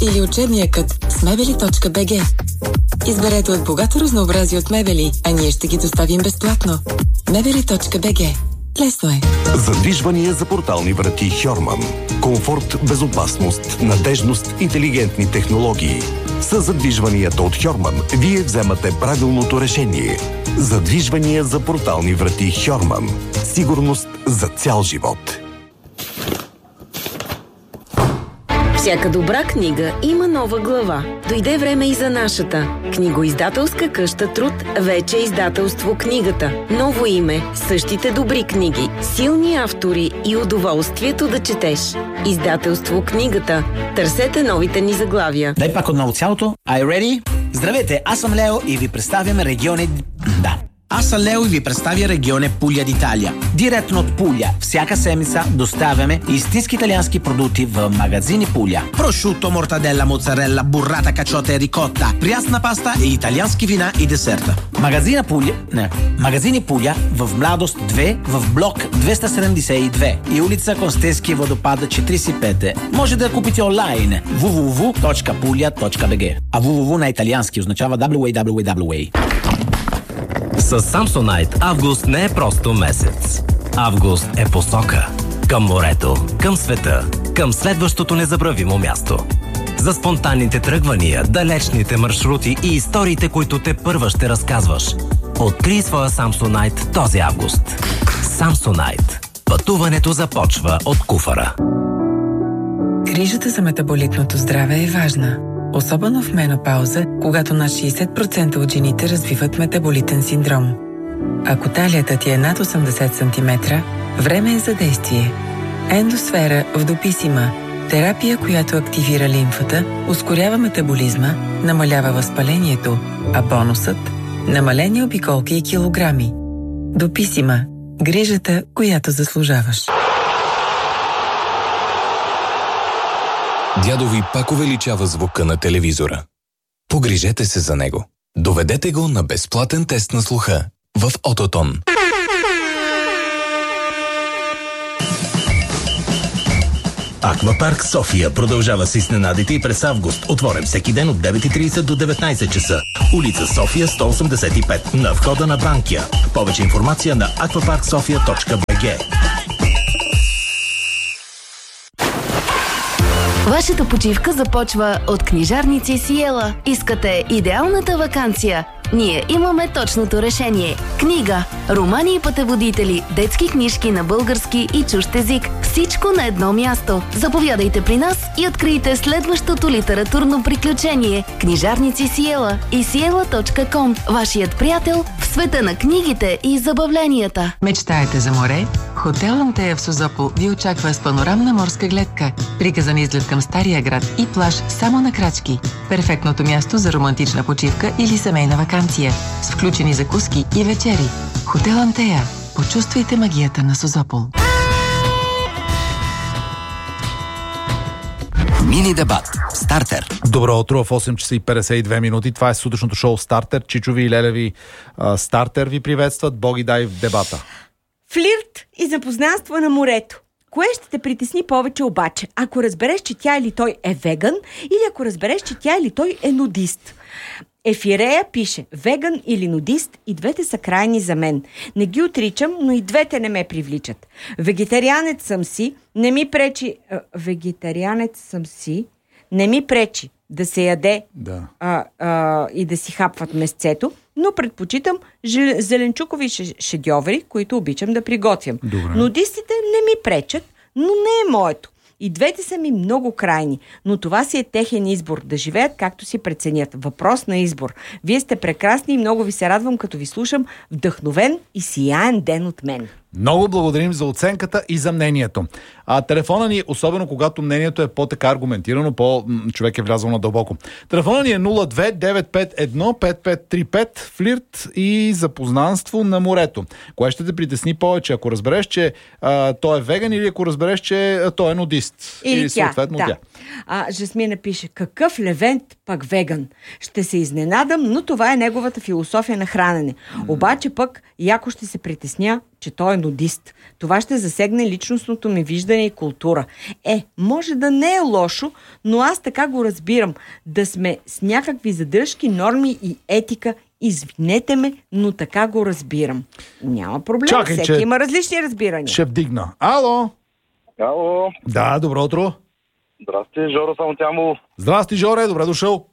или учебния кът с mebeli.bg. Изберете от богато разнообразие от мебели, а ние ще ги доставим безплатно. mebeli.bg. Лесно е. Задвижвания за портални врати Хьорман. Комфорт, безопасност, надежност, интелигентни технологии. С задвижванията от Хьорман вие вземате правилното решение. Задвижвания за портални врати Хьорман. Сигурност за цял живот. Всяка добра книга има нова глава. Дойде време и за нашата. Книгоиздателска къща Труд вече е издателство Книгата. Ново име, същите добри книги, силни автори и удоволствието да четеш. Издателство Книгата. Търсете новите ни заглавия. Дай пак отново цялото. Are you ready? Здравейте, аз съм Лео и ви представям региони... Аз съм Лео и ви представя регионе Пуля d'Italia. Директно от Пуля. Всяка седмица доставяме истински италиански продукти в магазини Пуля. Прошуто, мортаделла, моцарелла, буррата, качота и рикотта, прясна паста и италиански вина и десерта. Магазини Пуля в Младост 2 в блок 272 и улица Констенски водопад 45. Може да купите онлайн www.puglia.bg. А www на италиански означава www. С Samsonite август не е просто месец. Август е посока. Към морето, към света, към следващото незабравимо място. За спонтанните тръгвания, далечните маршрути и историите, които те първа ще разказваш. Открий своя Samsonite този август. Samsonite. Пътуването започва от куфара. Грижата за метаболитното здраве е важна. Особено в менопауза, когато над 60% от жените развиват метаболитен синдром. Ако талията ти е над 80 см, време е за действие. Ендосфера в Дописима. Терапия, която активира лимфата, ускорява метаболизма, намалява възпалението, а бонусът – намалени обиколки и килограми. Дописима. Грижата, която заслужаваш. Дядо ви пак увеличава звука на телевизора. Погрижете се за него. Доведете го на безплатен тест на слуха в Ототон. Аквапарк София продължава с изненадите и през август. Отворен всеки ден от 9:30 до 19 часа. Улица София 185 на входа на Банкя. Повече информация на aquaparksofia.bg. Вашата почивка започва от книжарници Сиела. Искате идеалната ваканция? Ние имаме точното решение. Книга, романи и пътеводители, детски книжки на български и чужд език. Всичко на едно място. Заповядайте при нас и открийте следващото литературно приключение. Книжарници Сиела и siela.com. Вашият приятел в света на книгите и забавленията. Мечтаете за море? Хотел Антея в Созопол ви очаква с панорамна морска гледка, приказан изглед към Стария град и плаж само на крачки. Перфектното място за романтична почивка или семейна ваканция с включени закуски и вечери. Хотел Антея. Почувствайте магията на Созопол. Мини дебат. Стартер. Добро утро в 8 часа и 52 минути. Това е сутрешното шоу Стартер. Чичови и Лелеви Стартер ви приветстват. Боги дай в дебата. Флирт и запознанство на морето. Кое ще те притесни повече обаче? Ако разбереш, че тя или той е веган, или ако разбереш, че тя или той е нудист? Ефирея пише: веган или нудист, и двете са крайни за мен. Не ги отричам, но и двете не ме привличат. Вегетарианец съм си, не ми пречи... не ми пречи да се яде и да си хапват месцето, но предпочитам зеленчукови шедьовери, които обичам да приготвям. Добре. Нудистите не ми пречат, но не е моето. И двете са ми много крайни, но това си е техен избор, да живеят както си преценят. Въпрос на избор. Вие сте прекрасни и много ви се радвам, като ви слушам. Вдъхновен и сияен ден от мен. Много благодарим за оценката и за мнението. Телефона ни, особено когато мнението е по-така аргументирано, човек е влязъл надълбоко. Телефона ни е 02-951-5535, флирт и запознанство на морето. Кое ще те притесни повече, ако разбереш, че той е веган, или ако разбереш, че той е нудист? Или съответно тя. Жасмина пише: какъв левент пък веган? Ще се изненадам, но това е неговата философия на хранене. Обаче пък яко ще се притесня че той е нудист. Това ще засегне личностното ми виждане и култура. Може да не е лошо, но аз така го разбирам. Да сме с някакви задръжки, норми и етика. Извинете ме, но така го разбирам. Няма проблем. Чакай, всеки има различни разбирания. Ще вдигна. Ало? Ало. Да, добро утро. Здрасти, Жоро Самотямов. Здрасти, Жоре, добре дошъл.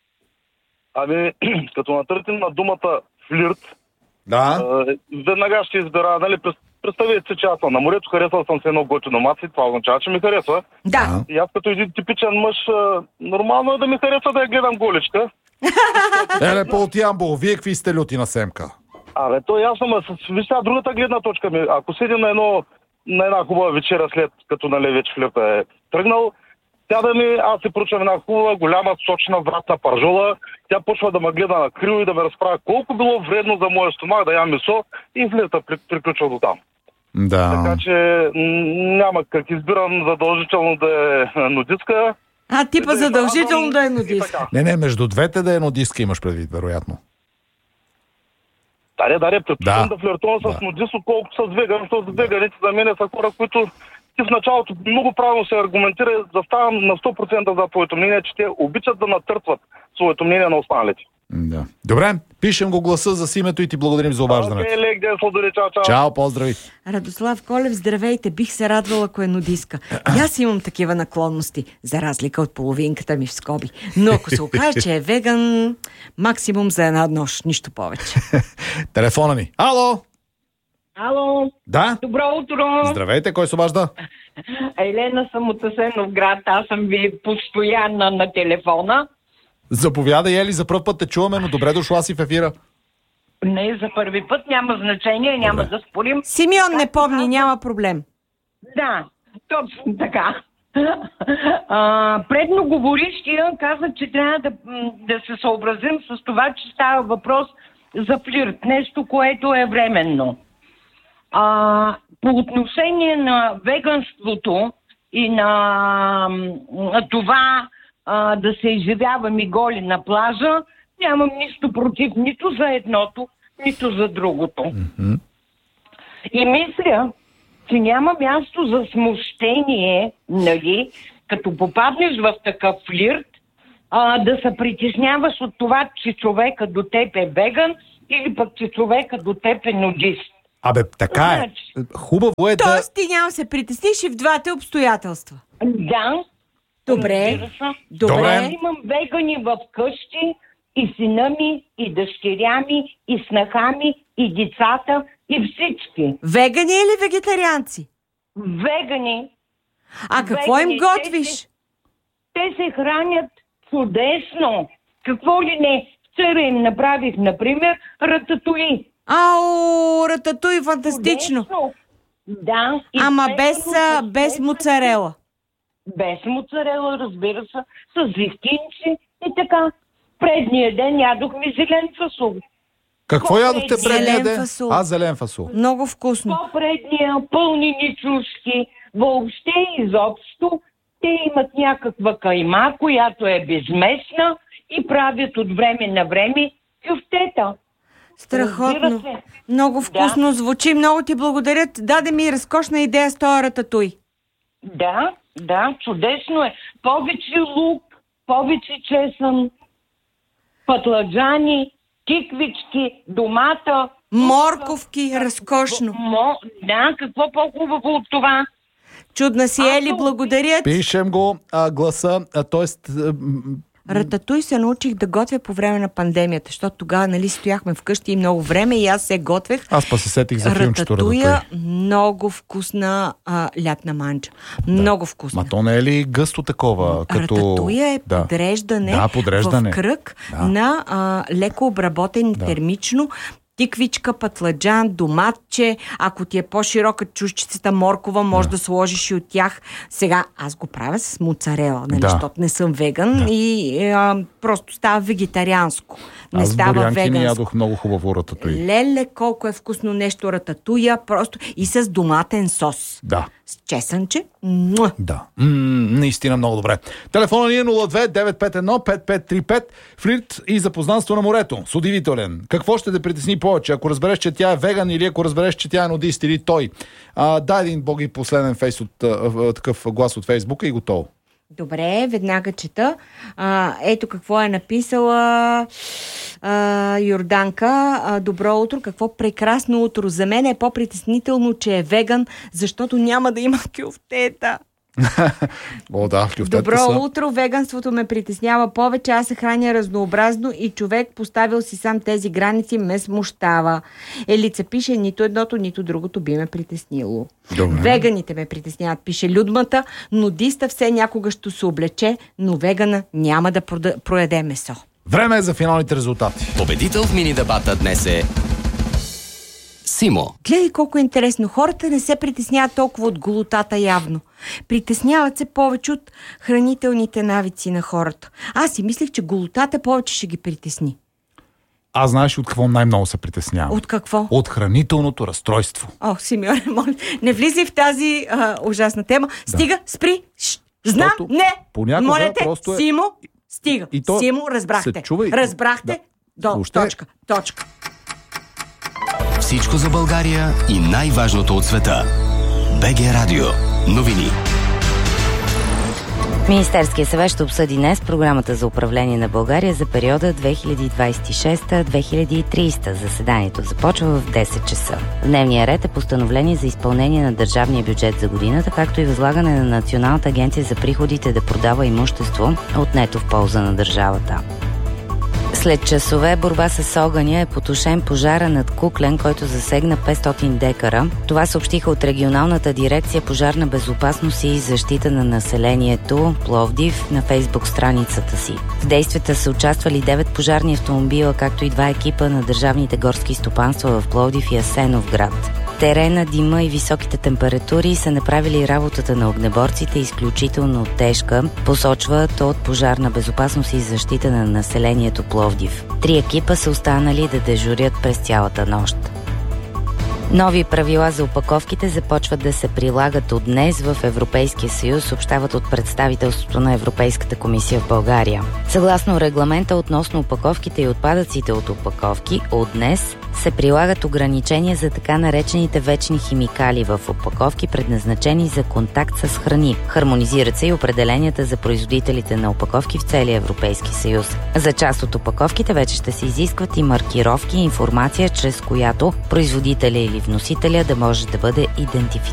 Като натъртим на думата флирт, веднага ще избера, нали, представете се, че аз съм на морето, харесал съм се едно готино маце, това означава, че ми харесва. Да. И аз като един типичен мъж, нормално е да ми харесва да я гледам голичка. По от Ямбол, вие какви сте люти на Семка? То е ясно, вижте, другата гледна точка ми, ако седим на една хубава вечера след като нали вече флирта е тръгнал, аз се поръчвам една хубава, голяма, сочна, вратна паржола. Тя почва да ме гледа на криво и да ме разправя колко било вредно за моя стомах да ям месо и флирта приключва до там. Да. Така че няма как, избирам задължително да е нудистка. Типа задължително да е нудистка. Не, между двете да е нудистка имаш предвид, вероятно. Даре, предпочитам да флиртувам с нудист, отколкото с веган, защото веганите за мен са хора, които в началото много правилно се аргументира, заставам на 100% за твоето мнение, че те обичат да натъртват своето мнение на останалите. Да. Добре, пишем го гласа за името и ти благодарим за обаждането. Лек ден, сладори, чао. Чао, поздрави. Радослав Колев, здравейте, бих се радвала, ако е нудистка. И аз имам такива наклонности, за разлика от половинката ми в скоби. Но ако се окаже, че е веган, максимум за една нощ, нищо повече. Телефона ни. Ало! Ало! Да? Добро утро! Здравейте, кой се обажда? Елена съм от Асеновград, аз съм ви постоянна на телефона. Заповядай, Ели, за пръв път те чуваме, но добре дошла си в ефира. Не, за първи път, няма значение, няма да спорим. Симеон не помни, няма проблем. Да, точно така. Предноговорищия каза, че трябва да се съобразим с това, че става въпрос за флирт, нещо, което е временно. По отношение на веганството и на това да се изживяваме голи на плажа, нямам нищо против нито за едното, нито за другото. Mm-hmm. И мисля, че няма място за смущение, нали, като попаднеш в такъв флирт, да се притесняваш от това, че човека до теб е веган или пък, че човека до теб е нудист. Така е. Хубаво е Тоест ти няма се притесниш и в двата обстоятелства. Да. Добре. Имам вегани в къщи и сина ми, и дъщеря ми, и снаха ми, и децата, и всички. Вегани или вегетарианци? Вегани. Какво им готвиш? Те се хранят чудесно. Какво ли не? Вчера им направих, например, рататуи. Рататуи, фантастично. Чудесно. Да. Ама без моцарела. Без моцарела, разбира се, с зехтинци и така. Предния ден ядохме зелен фасул. Какво ядохте предния ден? Фасул. Зелен фасул. Много вкусно. По-предния, пълнени чушки. Въобще изобщо те имат някаква кайма, която е безместна и правят от време на време кюфтета. Страхотно. Много вкусно звучи. Много ти благодаря. Даде ми разкошна идея с този рататуй. Да, чудесно е. Повече лук, повече чесън, пътладжани, тиквички, домата. Морковки, разкошно. Да, какво по-хубаво от това? Чудна си, Ели, благодаря. Пишем го гласа, т.е. Рататуй се научих да готвя по време на пандемията, защото тогава, стояхме вкъщи и много време и аз се готвех. Аз се сетих за филмчето Рататуя, много вкусна лятна манджа. Много вкусна. То не е ли гъсто такова? Рататуя е подреждане, в кръг на леко обработен термично, тиквичка, пътладжан, доматче. Ако ти е по-широка чушчицата моркова, може да сложиш и от тях. Сега аз го правя с моцарела, защото не съм веган и просто става вегетарианско. Не става веганско. Аз в ядох много хубаво рататуй. Леле, колко е вкусно нещо рататуя, просто и с доматен сос. Да. С чесънче. Да. Наистина много добре. Телефона ни е 02-951-5535. Флирт и запознанство на морето. С удивителен. Какво ще те притесни повече. Ако разбереш, че тя е веган или ако разбереш, че тя е нудист или той. Дай един боги последен фейс от такъв глас от Фейсбука и готово. Добре, веднага чета. Ето какво е написала Йорданка. Добро утро, какво прекрасно утро. За мен е по-притеснително, че е веган, защото няма да има кюфтета. Добро утро, веганството ме притеснява повече, аз се храня разнообразно и човек поставил си сам тези граници ме смущава. Елица пише, нито едното, нито другото би ме притеснило. Добре. Веганите ме притесняват, пише Людмата, нудиста все някога ще се облече, но вегана няма да прояде месо. Време е за финалните резултати. Победител в мини дебата днес е Симо. Гледай колко е интересно. Хората не се притесняват толкова от голотата явно. Притесняват се повече от хранителните навици на хората. Аз си мислех, че голотата повече ще ги притесни. Аз знаеш от какво най-много се притеснявам? От какво? От хранителното разстройство. Симеоне, моля, не влизай в тази ужасна тема. Стига, спри. Знам, не. Моля те, просто Симо, стига. Симо, разбрахте. Разбрахте. Точка. Всичко за България и най-важното от света. БГ Радио. Новини. Министерския съвет ще обсъди днес програмата за управление на България за периода 2026-2030. Заседанието започва в 10 часа. В дневния ред е постановление за изпълнение на държавния бюджет за годината, както и възлагане на Националната агенция за приходите да продава имущество, отнето в полза на държавата. След часове борба с огъня е потушен пожара над Куклен, който засегна 500 декара. Това съобщиха от регионалната дирекция пожарна безопасност и защита на населението Пловдив на Фейсбук страницата си. В действията са участвали 9 пожарни автомобила, както и 2 екипа на държавните горски стопанства в Пловдив и Асеновград. Терена, дима и високите температури са направили работата на огнеборците изключително тежка, посочват от пожарна безопасност и защита на населението Пловдив. 3 екипа са останали да дежурят през цялата нощ. Нови правила за опаковките започват да се прилагат от днес в Европейския съюз, съобщават от представителството на Европейската комисия в България. Съгласно регламента относно опаковките и отпадъците от опаковки, от днес се прилагат ограничения за така наречените вечни химикали в опаковки, предназначени за контакт с храни. Хармонизират се и определенията за производителите на опаковки в целия Европейски съюз. За част от опаковките вече ще се изискват и маркировки и информация, чрез която производителя или вносителя да може да бъде идентифициран.